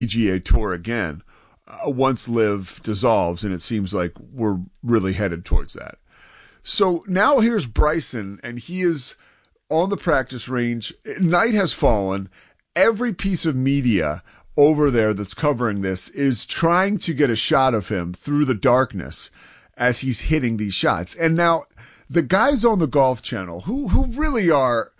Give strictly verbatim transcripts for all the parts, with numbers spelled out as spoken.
P G A Tour again uh, once Liv dissolves, and it seems like we're really headed towards that. So now here's Bryson, and he is on the practice range. Night has fallen. Every piece of media over there that's covering this is trying to get a shot of him through the darkness as he's hitting these shots. And now the guys on the Golf Channel who, who really are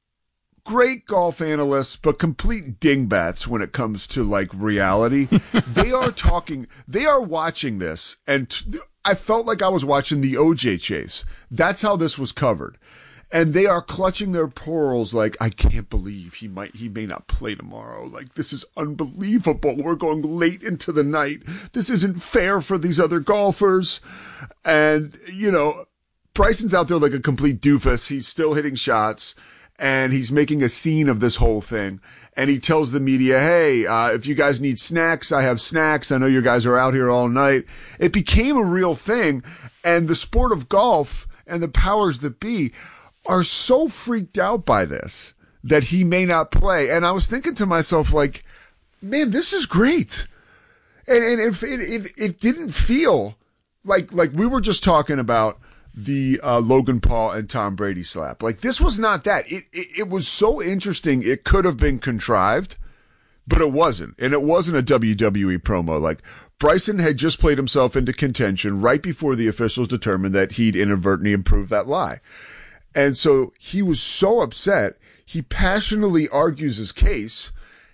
great golf analysts, but complete dingbats when it comes to like reality, they are talking, they are watching this. And t- I felt like I was watching the O J chase. That's how this was covered. And they are clutching their pearls like, I can't believe he might, he may not play tomorrow. Like, this is unbelievable. We're going late into the night. This isn't fair for these other golfers. And, you know, Bryson's out there like a complete doofus. He's still hitting shots and he's making a scene of this whole thing. And he tells the media, hey, uh, if you guys need snacks, I have snacks. I know you guys are out here all night. It became a real thing. And the sport of golf and the powers that be are so freaked out by this that he may not play. And I was thinking to myself, like, man, this is great. And, and if it, it, it didn't feel like, like we were just talking about the uh, Logan Paul and Tom Brady slap. Like, this was not that. It, it, it was so interesting. It could have been contrived, but it wasn't. And it wasn't a W W E promo. Like, Bryson had just played himself into contention right before the officials determined that he'd inadvertently improved that lie. And so he was so upset, he passionately argues his case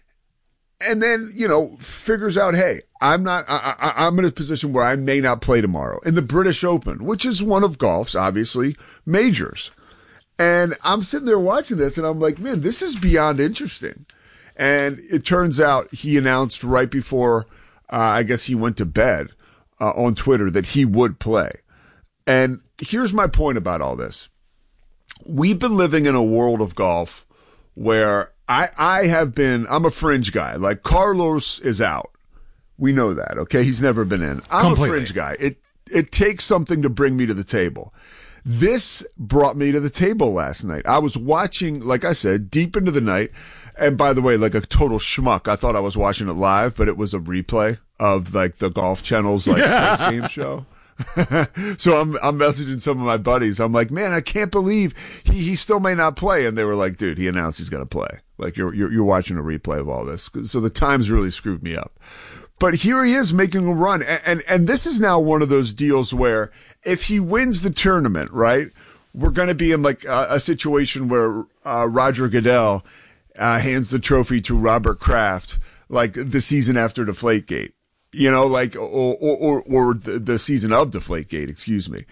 and then, you know, figures out, hey, I'm not, I, I, I'm in a position where I may not play tomorrow in the British Open, which is one of golf's, obviously, majors. And I'm sitting there watching this and I'm like, man, this is beyond interesting. And it turns out he announced right before, uh, I guess he went to bed uh, on Twitter that he would play. And here's my point about all this. We've been living in a world of golf where I, I have been, I'm a fringe guy. Like, Carlos is out. We know that, okay? He's never been in. I'm Completely. a fringe guy. It, it takes something to bring me to the table. This brought me to the table last night. I was watching, like I said, deep into the night. And by the way, like a total schmuck, I thought I was watching it live, but it was a replay of like the Golf Channel's like post game show. So I'm I'm messaging some of my buddies. I'm like, man, I can't believe he, he still may not play. And they were like, dude, he announced he's gonna play. Like you're you're you're watching a replay of all this. So the times really screwed me up. But here he is making a run, and and, and this is now one of those deals where if he wins the tournament, right, we're gonna be in like a, a situation where uh, Roger Goodell uh, hands the trophy to Robert Kraft, like the season after Deflategate. You know, like, or, or, or the, the season of Deflategate, excuse me.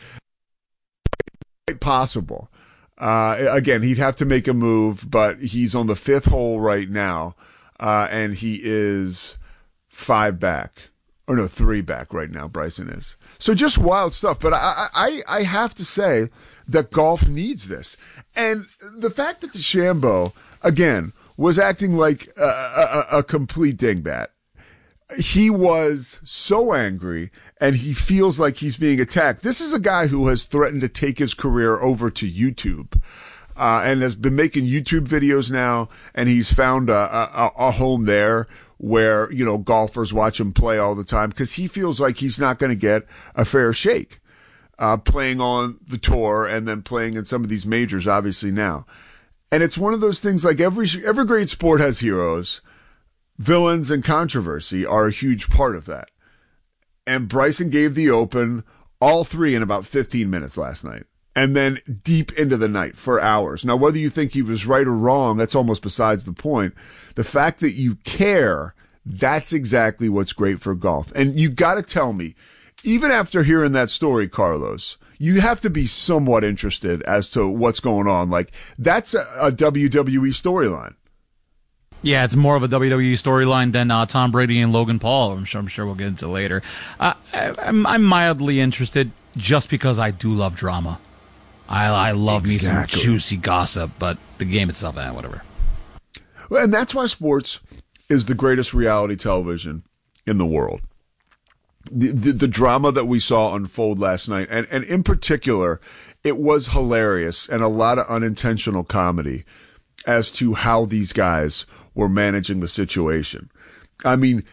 Quite possible. Uh, again, he'd have to make a move, but he's on the fifth hole right now, uh, and he is five back. Or no, three back right now, Bryson is. So just wild stuff. But I, I, I have to say that golf needs this. And the fact that DeChambeau, again, was acting like a, a, a complete dingbat. He was so angry and he feels like he's being attacked. This is a guy who has threatened to take his career over to YouTube, uh, and has been making YouTube videos now. And he's found a, a, a home there where, you know, golfers watch him play all the time because he feels like he's not going to get a fair shake, uh, playing on the tour and then playing in some of these majors, obviously now. And it's one of those things like every, every great sport has heroes. Villains and controversy are a huge part of that. And Bryson gave the Open all three in about fifteen minutes last night. And then deep into the night for hours. Now, whether you think he was right or wrong, that's almost besides the point. The fact that you care, that's exactly what's great for golf. And you got to tell me, even after hearing that story, Carlos, you have to be somewhat interested as to what's going on. Like, that's a, a W W E storyline. Yeah, it's more of a W W E storyline than uh, Tom Brady and Logan Paul. I'm sure, I'm sure we'll get into later. Uh, I, I'm, I'm mildly interested just because I do love drama. I, I love exactly. me some juicy gossip, but the game itself, eh, whatever. Well, and that's why sports is the greatest reality television in the world. The, the, the drama that we saw unfold last night, and, and in particular, it was hilarious and a lot of unintentional comedy as to how these guys were managing the situation. I mean,